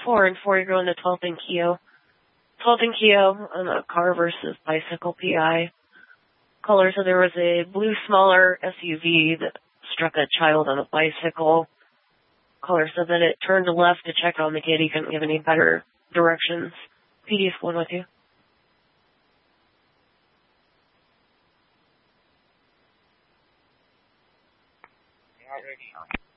4 and 4, you're going to 12th and Keogh. 12th and Keogh on a car versus bicycle PI. Caller said there was a blue smaller SUV that struck a child on a bicycle. Caller said that it turned left to check on the kid. He couldn't give any better directions. PD is going with you. Not ready.